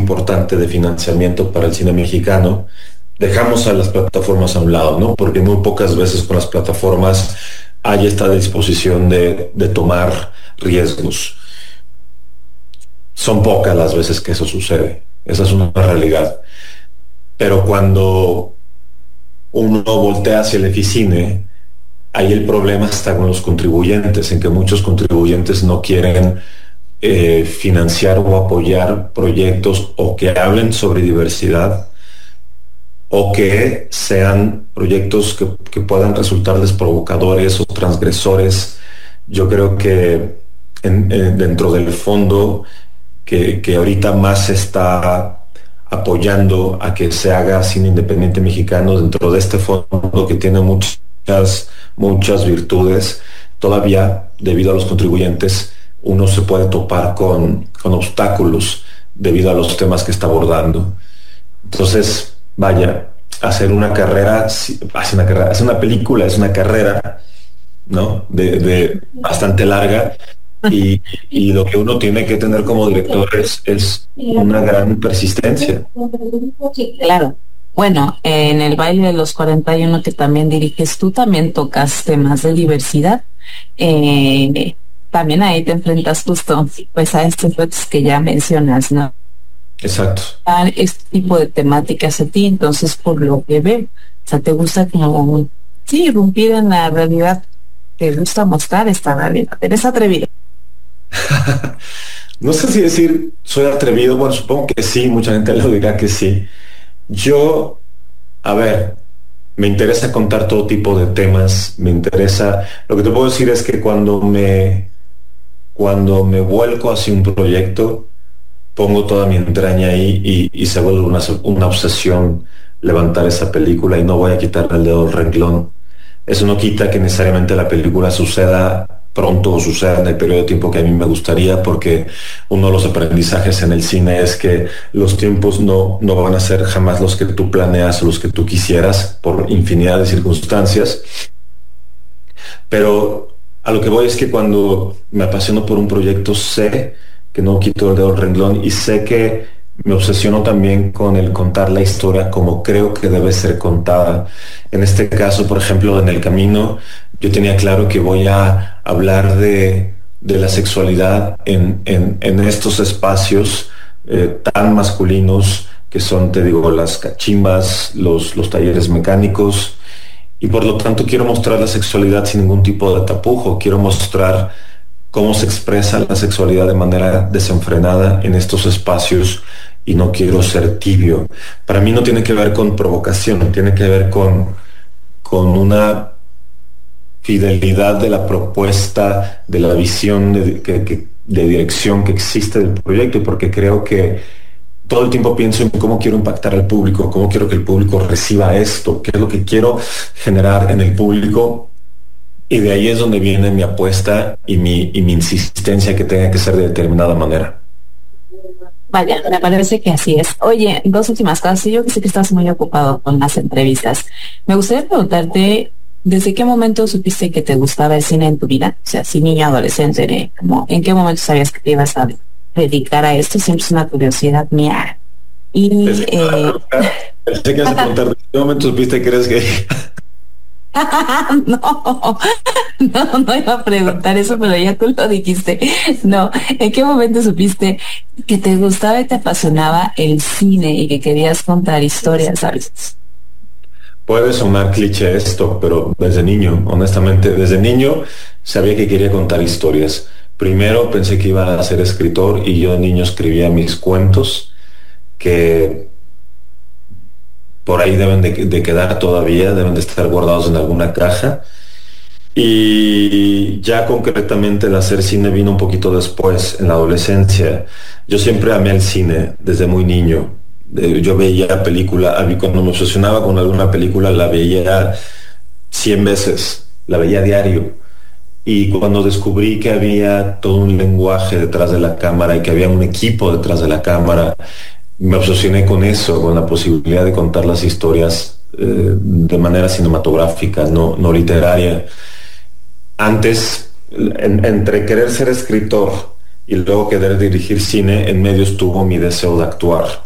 importante de financiamiento para el cine mexicano, dejamos a las plataformas a un lado, ¿no? Porque muy pocas veces con las plataformas hay esta disposición de tomar riesgos. Son pocas las veces que eso sucede. Esa es una realidad. Pero cuando uno voltea hacia el Eficine, ahí el problema está con los contribuyentes, en que muchos contribuyentes no quieren financiar o apoyar proyectos o que hablen sobre diversidad o que sean proyectos que puedan resultarles provocadores o transgresores. Yo creo que dentro del fondo que ahorita más se está apoyando a que se haga cine independiente mexicano, dentro de este fondo que tiene muchas virtudes, todavía debido a los contribuyentes uno se puede topar con obstáculos debido a los temas que está abordando. Entonces, vaya, hacer una película es una carrera, ¿no? De bastante larga, y lo que uno tiene que tener como director es una gran persistencia. Claro. Bueno, en el baile de los 41 que también diriges tú, también tocas temas de diversidad. También ahí te enfrentas justo pues a estos retos que ya mencionas, ¿no? Exacto. Este tipo de temáticas a ti, entonces por lo que veo, o sea, te gusta como, sí, irrumpir en la realidad, te gusta mostrar esta realidad, eres atrevido. No sé si decir soy atrevido, bueno, supongo que sí, mucha gente lo dirá que sí. Yo, a ver, me interesa contar todo tipo de temas, me interesa, lo que te puedo decir es que cuando me vuelco hacia un proyecto, pongo toda mi entraña ahí y se vuelve una obsesión levantar esa película y no voy a quitar el dedo del renglón. Eso no quita que necesariamente la película suceda pronto o suceda en el periodo de tiempo que a mí me gustaría, porque uno de los aprendizajes en el cine es que los tiempos no van a ser jamás los que tú planeas o los que tú quisieras por infinidad de circunstancias. Pero a lo que voy es que cuando me apasiono por un proyecto sé que no quito el dedo del renglón y sé que me obsesiono también con el contar la historia como creo que debe ser contada. En este caso, por ejemplo, en El Camino, yo tenía claro que voy a hablar de la sexualidad en estos espacios tan masculinos que son, te digo, las cachimbas, los talleres mecánicos, y por lo tanto quiero mostrar la sexualidad sin ningún tipo de tapujo, quiero mostrar cómo se expresa la sexualidad de manera desenfrenada en estos espacios y no quiero ser tibio. Para mí no tiene que ver con provocación, tiene que ver con una fidelidad de la propuesta, de la visión de dirección que existe del proyecto, porque creo que todo el tiempo pienso en cómo quiero impactar al público, cómo quiero que el público reciba esto, qué es lo que quiero generar en el público. Y de ahí es donde viene mi apuesta y mi insistencia que tenga que ser de determinada manera. Vaya, me parece que así es. Oye, dos últimas cosas. Yo sé que estás muy ocupado con las entrevistas. Me gustaría preguntarte, ¿desde qué momento supiste que te gustaba el cine en tu vida? O sea, si niño, adolescente, como, ¿en qué momento sabías que te ibas a dedicar a esto? Siempre es una curiosidad mía. Y pensé que ibas a preguntar, ¿en qué momento supiste que eres gay? No iba a preguntar eso, pero ya tú lo dijiste. No, ¿en qué momento supiste que te gustaba y te apasionaba el cine y que querías contar historias, sabes? Puede sonar cliché esto, pero desde niño, honestamente, desde niño sabía que quería contar historias. Primero pensé que iba a ser escritor y yo de niño escribía mis cuentos, que por ahí deben de quedar todavía, deben de estar guardados en alguna caja. Y ya concretamente el hacer cine vino un poquito después, en la adolescencia. Yo siempre amé el cine desde muy niño. Yo veía cuando me obsesionaba con alguna película, la veía 100 veces, la veía diario. Y cuando descubrí que había todo un lenguaje detrás de la cámara y que había un equipo detrás de la cámara, me obsesioné con eso, con la posibilidad de contar las historias de manera cinematográfica, no literaria. Antes, entre querer ser escritor y luego querer dirigir cine, en medio estuvo mi deseo de actuar.